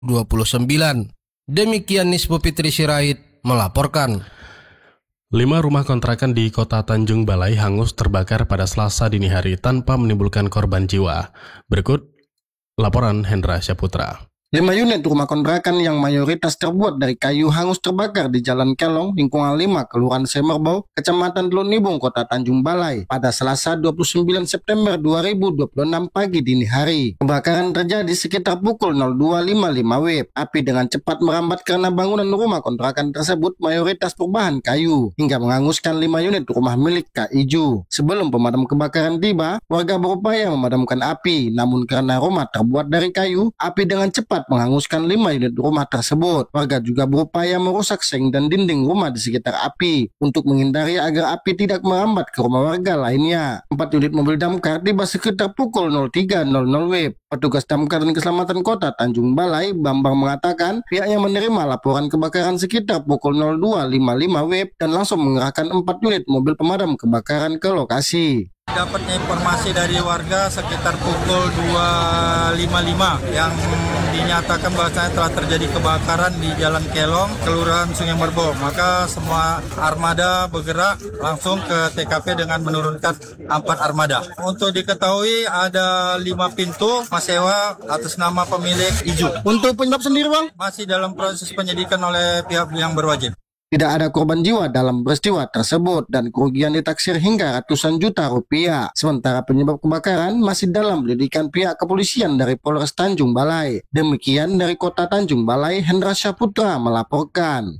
29. Demikian Nispo Fitri Sirait melaporkan. 5 rumah kontrakan di Kota Tanjung Balai hangus terbakar pada Selasa dini hari tanpa menimbulkan korban jiwa. Berikut laporan Hendra Syaputra. 5 unit rumah kontrakan yang mayoritas terbuat dari kayu hangus terbakar di Jalan Kelong, lingkungan 5, Kelurahan Semerbau, Kecamatan Teluk Nibung, Kota Tanjung Balai, pada Selasa 29 September 2026 pagi dini hari. Kebakaran terjadi sekitar pukul 02.55 WIB. Api dengan cepat merambat karena bangunan rumah kontrakan tersebut mayoritas berbahan kayu, hingga menghanguskan 5 unit rumah milik Kak Iju. Sebelum pemadam kebakaran tiba, warga berupaya memadamkan api, namun karena rumah terbuat dari kayu, api dengan cepat menghanguskan 5 unit rumah tersebut. Warga juga berupaya merusak seng dan dinding rumah di sekitar api untuk menghindari agar api tidak merambat ke rumah warga lainnya. 4 unit mobil damkar tiba sekitar pukul 03.00 WIB. Petugas damkar dan keselamatan Kota Tanjung Balai, Bambang, mengatakan pihaknya menerima laporan kebakaran sekitar pukul 02.55 WIB dan langsung mengerahkan 4 unit mobil pemadam kebakaran ke lokasi. Dapatnya informasi dari warga sekitar pukul 2.55 yang dinyatakan bahwasanya telah terjadi kebakaran di Jalan Kelong, Kelurahan Sungai Merbau. Maka semua armada bergerak langsung ke TKP dengan menurunkan 4 armada. Untuk diketahui ada 5 pintu sewa atas nama pemilik Iju. Untuk penyebab sendiri, Bang? Masih dalam proses penyidikan oleh pihak yang berwajib. Tidak ada korban jiwa dalam peristiwa tersebut dan kerugian ditaksir hingga ratusan juta rupiah. Sementara penyebab kebakaran masih dalam penyelidikan pihak kepolisian dari Polres Tanjung Balai. Demikian dari Kota Tanjung Balai, Hendra Syaputra melaporkan.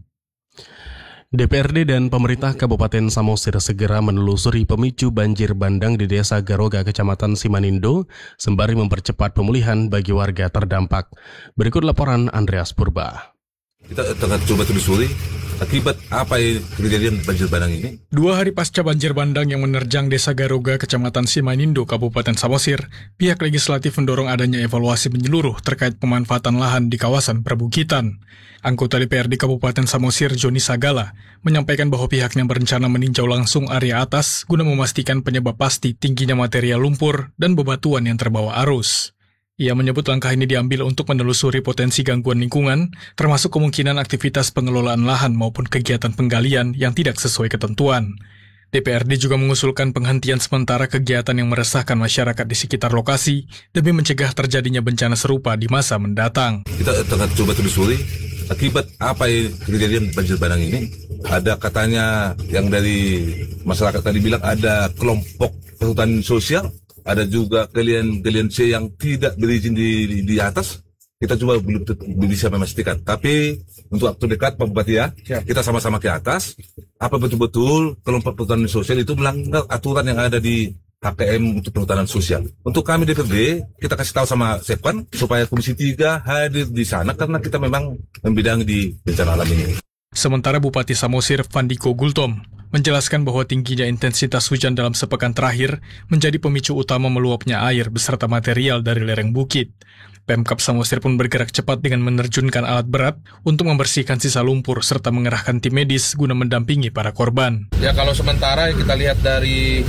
DPRD dan pemerintah Kabupaten Samosir segera menelusuri pemicu banjir bandang di Desa Garoga, Kecamatan Simanindo, sembari mempercepat pemulihan bagi warga terdampak. Berikut laporan Andreas Purba. Kita tengah coba telusuri akibat apa kejadian banjir bandang ini. 2 hari pasca banjir bandang yang menerjang Desa Garoga, Kecamatan Simanindo, Kabupaten Samosir, pihak legislatif mendorong adanya evaluasi menyeluruh terkait pemanfaatan lahan di kawasan perbukitan. Anggota DPRD Kabupaten Samosir, Joni Sagala, menyampaikan bahwa pihaknya berencana meninjau langsung area atas guna memastikan penyebab pasti tingginya material lumpur dan bebatuan yang terbawa arus. Ia menyebut langkah ini diambil untuk menelusuri potensi gangguan lingkungan, termasuk kemungkinan aktivitas pengelolaan lahan maupun kegiatan penggalian yang tidak sesuai ketentuan. DPRD juga mengusulkan penghentian sementara kegiatan yang meresahkan masyarakat di sekitar lokasi demi mencegah terjadinya bencana serupa di masa mendatang. Kita tengah coba telusuri akibat apa kejadian banjir bandang ini. Ada katanya yang dari masyarakat tadi bilang ada kelompok perhutanan sosial. Ada juga kalian C yang tidak berizin di atas. Kita coba belum bisa memastikan. Tapi untuk waktu dekat Pak Bupati ya, kita sama-sama ke atas. Apa betul-betul kelompok perhutanan sosial itu melanggar aturan yang ada di HKM untuk perhutanan sosial. Untuk kami DPRD, kita kasih tahu sama Sekwan supaya Komisi 3 hadir di sana karena kita memang membidangi di bencana alam ini. Sementara Bupati Samosir Vandiko Gultom menjelaskan bahwa tingginya intensitas hujan dalam sepekan terakhir menjadi pemicu utama meluapnya air beserta material dari lereng bukit. Pemkab Samosir pun bergerak cepat dengan menerjunkan alat berat untuk membersihkan sisa lumpur serta mengerahkan tim medis guna mendampingi para korban. Ya kalau sementara kita lihat dari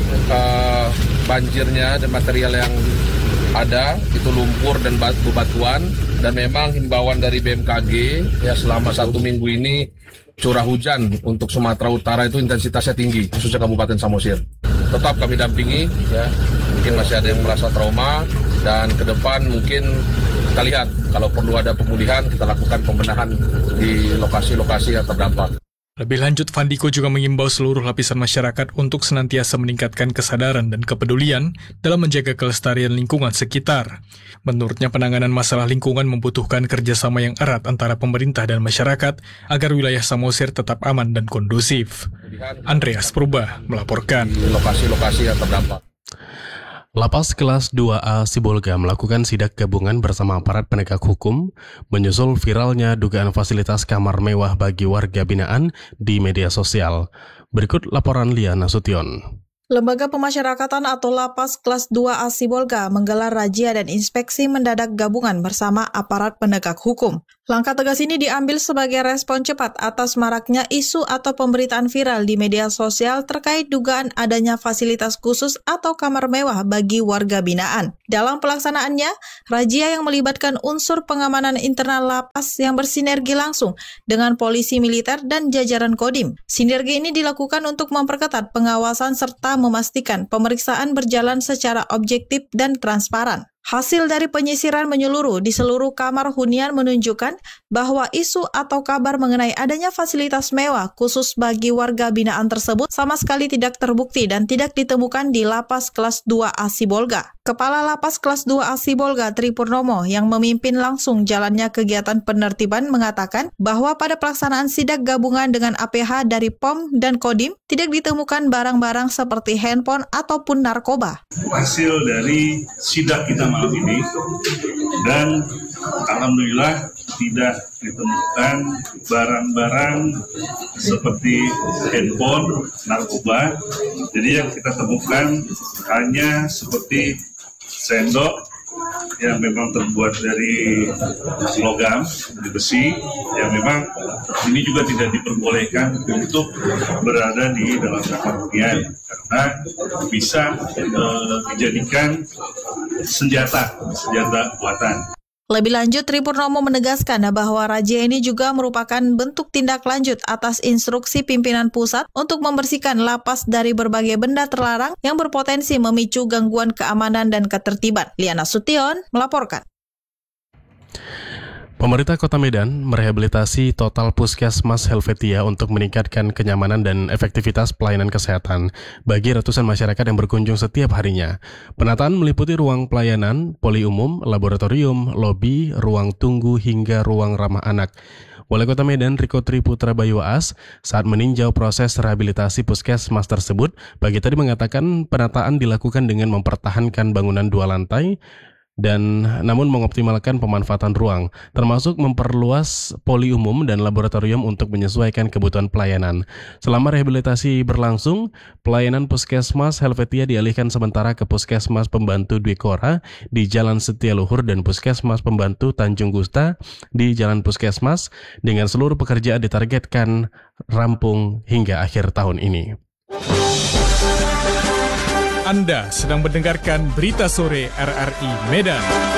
banjirnya dan material yang ada, itu lumpur dan bebatuan, dan memang himbauan dari BMKG ya selama 1 minggu ini curah hujan untuk Sumatera Utara itu intensitasnya tinggi, khususnya Kabupaten Samosir. Tetap kami dampingi, ya mungkin masih ada yang merasa trauma, dan ke depan mungkin kita lihat kalau perlu ada pemulihan, kita lakukan pembenahan di lokasi-lokasi yang terdampak. Lebih lanjut, Vandiko juga mengimbau seluruh lapisan masyarakat untuk senantiasa meningkatkan kesadaran dan kepedulian dalam menjaga kelestarian lingkungan sekitar. Menurutnya, penanganan masalah lingkungan membutuhkan kerjasama yang erat antara pemerintah dan masyarakat agar wilayah Samosir tetap aman dan kondusif. Andreas Purba melaporkan. Lokasi-lokasi yang terdampak. Lapas kelas 2A Sibolga melakukan sidak gabungan bersama aparat penegak hukum menyusul viralnya dugaan fasilitas kamar mewah bagi warga binaan di media sosial. Berikut laporan Lia Nasution. Lembaga Pemasyarakatan atau Lapas Kelas 2A Sibolga menggelar razia dan inspeksi mendadak gabungan bersama aparat penegak hukum. Langkah tegas ini diambil sebagai respon cepat atas maraknya isu atau pemberitaan viral di media sosial terkait dugaan adanya fasilitas khusus atau kamar mewah bagi warga binaan. Dalam pelaksanaannya, razia yang melibatkan unsur pengamanan internal lapas yang bersinergi langsung dengan polisi militer dan jajaran Kodim. Sinergi ini dilakukan untuk memperketat pengawasan serta memastikan pemeriksaan berjalan secara objektif dan transparan. Hasil dari penyisiran menyeluruh di seluruh kamar hunian menunjukkan bahwa isu atau kabar mengenai adanya fasilitas mewah khusus bagi warga binaan tersebut sama sekali tidak terbukti dan tidak ditemukan di Lapas Kelas 2A Sibolga. Kepala Lapas Kelas 2A Sibolga Tri Purnomo yang memimpin langsung jalannya kegiatan penertiban mengatakan bahwa pada pelaksanaan sidak gabungan dengan APH dari POM dan Kodim tidak ditemukan barang-barang seperti handphone ataupun narkoba. Hasil dari sidak kita malam ini dan alhamdulillah tidak ditemukan barang-barang seperti handphone, narkoba. Jadi yang kita temukan hanya seperti sendok yang memang terbuat dari logam, dari besi, yang memang ini juga tidak diperbolehkan untuk berada di dalam kamar hunian karena bisa dijadikan senjata buatan. Lebih lanjut, Tri Purnomo menegaskan bahwa razia ini juga merupakan bentuk tindak lanjut atas instruksi pimpinan pusat untuk membersihkan lapas dari berbagai benda terlarang yang berpotensi memicu gangguan keamanan dan ketertiban. Liana Sution melaporkan. Pemerintah Kota Medan merehabilitasi total Puskesmas Helvetia untuk meningkatkan kenyamanan dan efektivitas pelayanan kesehatan bagi ratusan masyarakat yang berkunjung setiap harinya. Penataan meliputi ruang pelayanan, poli umum, laboratorium, lobi, ruang tunggu hingga ruang ramah anak. Wali Kota Medan Riko Triputra Bayuas saat meninjau proses rehabilitasi puskesmas tersebut, pagi tadi mengatakan penataan dilakukan dengan mempertahankan bangunan 2 lantai dan namun mengoptimalkan pemanfaatan ruang, termasuk memperluas poli umum dan laboratorium untuk menyesuaikan kebutuhan pelayanan. Selama rehabilitasi berlangsung, pelayanan Puskesmas Helvetia dialihkan sementara ke Puskesmas Pembantu Dwi Kora di Jalan Setialuhur dan Puskesmas Pembantu Tanjung Gusta di Jalan Puskesmas, dengan seluruh pekerjaan ditargetkan rampung hingga akhir tahun ini. Anda sedang mendengarkan Berita Sore RRI Medan.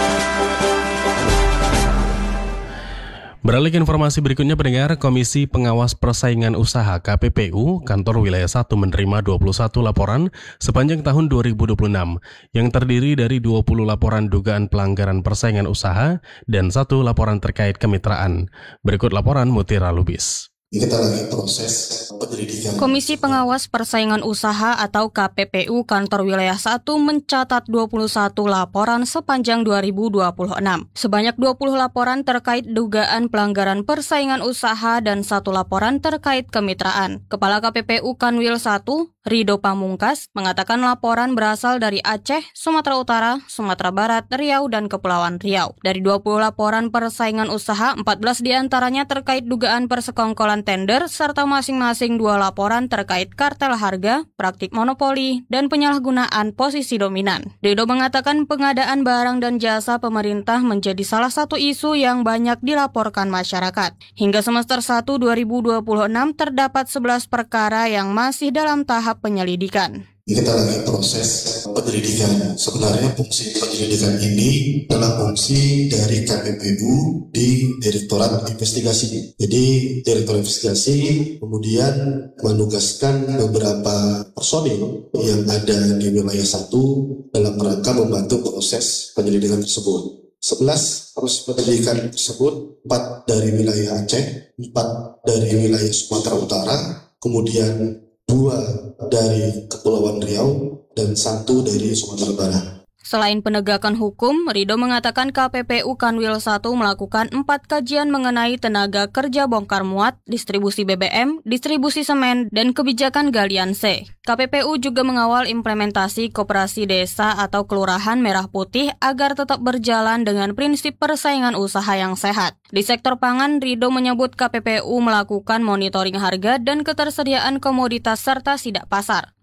Beralih ke informasi berikutnya, pendengar, Komisi Pengawas Persaingan Usaha KPPU Kantor Wilayah 1 menerima 21 laporan sepanjang tahun 2026 yang terdiri dari 20 laporan dugaan pelanggaran persaingan usaha dan 1 laporan terkait kemitraan. Berikut laporan Mutira Lubis. Kita lagi proses penyelidikan. Komisi Pengawas Persaingan Usaha atau KPPU Kantor Wilayah 1 mencatat 21 laporan sepanjang 2026. Sebanyak 20 laporan terkait dugaan pelanggaran persaingan usaha dan 1 laporan terkait kemitraan. Kepala KPPU Kanwil 1, Rido Pamungkas, mengatakan laporan berasal dari Aceh, Sumatera Utara, Sumatera Barat, Riau, dan Kepulauan Riau. Dari 20 laporan persaingan usaha, 14 diantaranya terkait dugaan persekongkolan tender, serta masing-masing 2 laporan terkait kartel harga, praktik monopoli, dan penyalahgunaan posisi dominan. Rido mengatakan pengadaan barang dan jasa pemerintah menjadi salah satu isu yang banyak dilaporkan masyarakat. Hingga semester 1 2026 terdapat 11 perkara yang masih dalam tahap penyelidikan. Kita lagi proses penyelidikan. Sebenarnya fungsi penyelidikan ini adalah fungsi dari KPPU di Direktorat Investigasi. Jadi Direktorat Investigasi kemudian menugaskan beberapa personil yang ada di wilayah 1 dalam rangka membantu proses penyelidikan tersebut. 11 proses penyelidikan tersebut, 4 dari wilayah Aceh, 4 dari wilayah Sumatera Utara, kemudian 2 dari Kepulauan Riau, dan 1 dari Sumatera Barat. Selain penegakan hukum, Rido mengatakan KPPU Kanwil 1 melakukan 4 kajian mengenai tenaga kerja bongkar muat, distribusi BBM, distribusi semen, dan kebijakan galian C. KPPU juga mengawal implementasi koperasi desa atau kelurahan merah putih agar tetap berjalan dengan prinsip persaingan usaha yang sehat. Di sektor pangan, Rido menyebut KPPU melakukan monitoring harga dan ketersediaan komoditas serta sidak pasar.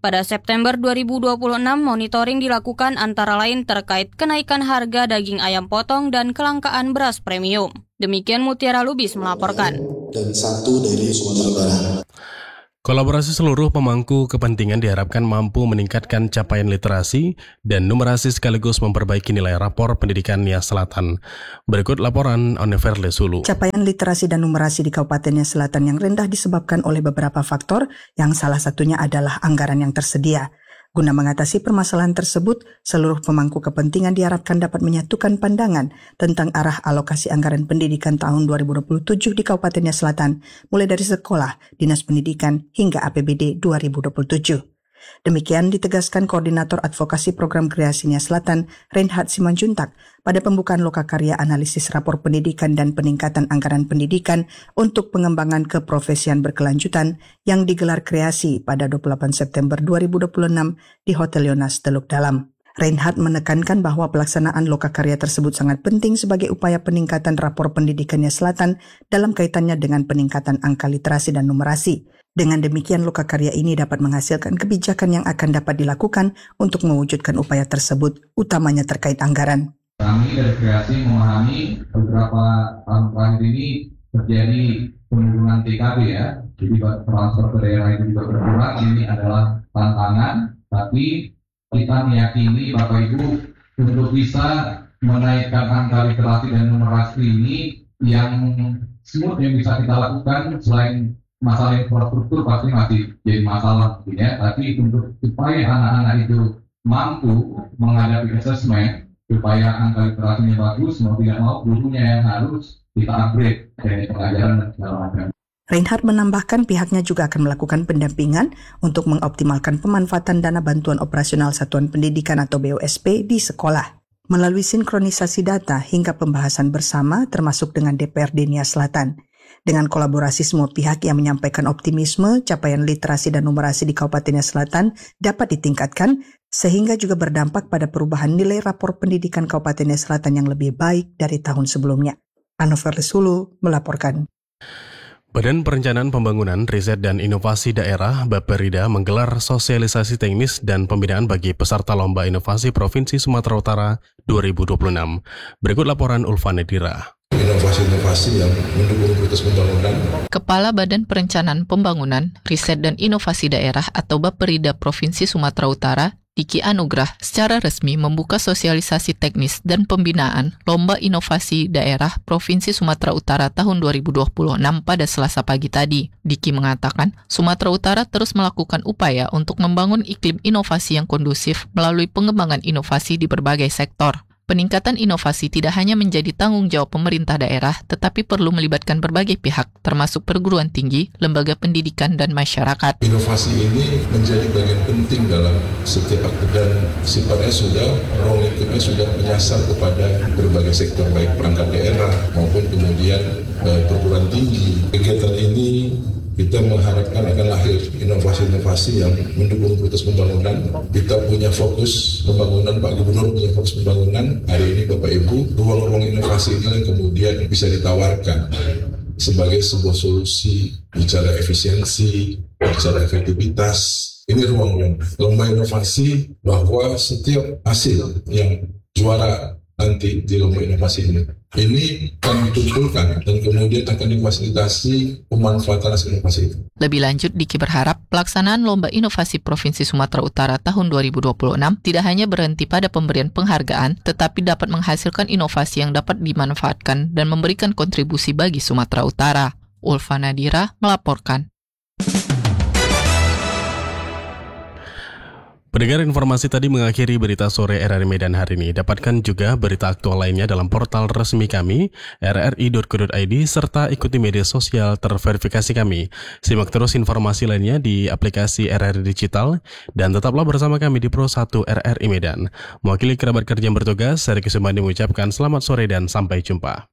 Pada September 2026, monitoring dilakukan antara lain terkait kenaikan harga daging ayam potong dan kelangkaan beras premium. Demikian Mutiara Lubis melaporkan. Dan 1 dari Sumatera Barat. Kolaborasi seluruh pemangku kepentingan diharapkan mampu meningkatkan capaian literasi dan numerasi sekaligus memperbaiki nilai rapor pendidikan Nia Selatan. Berikut laporan Oniver Lesulu. Capaian literasi dan numerasi di Kabupaten Nia Selatan yang rendah disebabkan oleh beberapa faktor, yang salah satunya adalah anggaran yang tersedia. Guna mengatasi permasalahan tersebut, seluruh pemangku kepentingan diharapkan dapat menyatukan pandangan tentang arah alokasi anggaran pendidikan tahun 2027 di Kabupaten Nia Selatan, mulai dari sekolah, dinas pendidikan, hingga APBD 2027. Demikian ditegaskan Koordinator Advokasi Program Kreasi Nia Selatan, Reinhard Simanjuntak, pada pembukaan lokakarya analisis rapor pendidikan dan peningkatan anggaran pendidikan untuk pengembangan keprofesian berkelanjutan yang digelar Kreasi pada 28 September 2026 di Hotel Yonas Teluk Dalam. Reinhard menekankan bahwa pelaksanaan lokakarya tersebut sangat penting sebagai upaya peningkatan rapor pendidikan Nia Selatan dalam kaitannya dengan peningkatan angka literasi dan numerasi. Dengan demikian, lokakarya ini dapat menghasilkan kebijakan yang akan dapat dilakukan untuk mewujudkan upaya tersebut, utamanya terkait anggaran. Kami dari Kreasi memahami beberapa tahun terakhir ini terjadi penurunan TKB ya, jadi transfer ke daerah itu juga berkurang. Ini adalah tantangan, tapi kita meyakini Bapak Ibu untuk bisa menaikkan angka literasi dan numerasi ini yang smooth yang bisa kita lakukan selain masalah infrastruktur pasti masih jadi masalah ya, tapi untuk supaya anak-anak itu mampu menghadapi asesmen, supaya angka literasinya bagus, mau tidak mau gurunya yang harus kita upgrade dari pengajaran dan segala macam. Reinhard menambahkan pihaknya juga akan melakukan pendampingan untuk mengoptimalkan pemanfaatan dana bantuan operasional Satuan Pendidikan atau BOSP di sekolah. Melalui sinkronisasi data hingga pembahasan bersama termasuk dengan DPRD Nia Selatan. Dengan kolaborasi semua pihak yang menyampaikan optimisme, capaian literasi dan numerasi di Kabupaten Nia Selatan dapat ditingkatkan, sehingga juga berdampak pada perubahan nilai rapor pendidikan Kabupaten Nia Selatan yang lebih baik dari tahun sebelumnya. Oniver Lesulu melaporkan. Badan Perencanaan Pembangunan, Riset dan Inovasi Daerah (Bapperida) menggelar sosialisasi teknis dan pembinaan bagi peserta Lomba Inovasi Provinsi Sumatera Utara 2026. Berikut laporan Ulfanedira. Inovasi-inovasi yang mendukung proses pembangunan. Kepala Badan Perencanaan Pembangunan, Riset dan Inovasi Daerah atau Bapperida Provinsi Sumatera Utara, Diki Anugrah, secara resmi membuka sosialisasi teknis dan pembinaan Lomba Inovasi Daerah Provinsi Sumatera Utara tahun 2026 pada Selasa pagi tadi. Diki mengatakan, Sumatera Utara terus melakukan upaya untuk membangun iklim inovasi yang kondusif melalui pengembangan inovasi di berbagai sektor. Peningkatan inovasi tidak hanya menjadi tanggung jawab pemerintah daerah, tetapi perlu melibatkan berbagai pihak, termasuk perguruan tinggi, lembaga pendidikan, dan masyarakat. Inovasi ini menjadi bagian penting dalam setiap aktivitas dan sifatnya ruang lingkupnya sudah menyasar kepada berbagai sektor, baik perangkat daerah maupun kemudian perguruan tinggi. Kegiatan ini kita mengharapkan akan lahir inovasi-inovasi yang mendukung proses pembangunan. Kita punya fokus pembangunan, Pak Gubernur punya fokus pembangunan. Hari ini Bapak Ibu, ruang-ruang inovasi ini yang kemudian bisa ditawarkan sebagai sebuah solusi, bicara efisiensi, bicara efektivitas. Ini ruang-ruang lomba inovasi bahwa setiap hasil yang juara nanti di lomba inovasi ini akan dikumpulkan dan kemudian akan difasilitasi pemanfaatan hasil inovasi itu. Lebih lanjut, Diki berharap pelaksanaan Lomba Inovasi Provinsi Sumatera Utara tahun 2026 tidak hanya berhenti pada pemberian penghargaan, tetapi dapat menghasilkan inovasi yang dapat dimanfaatkan dan memberikan kontribusi bagi Sumatera Utara. Ulfa Nadira melaporkan. Pendengar, informasi tadi mengakhiri berita sore RRI Medan hari ini. Dapatkan juga berita aktual lainnya dalam portal resmi kami, rri.co.id, serta ikuti media sosial terverifikasi kami. Simak terus informasi lainnya di aplikasi RRI Digital, dan tetaplah bersama kami di Pro 1 RRI Medan. Mewakili kerabat kerja yang bertugas, saya Riki Sumandi mengucapkan selamat sore dan sampai jumpa.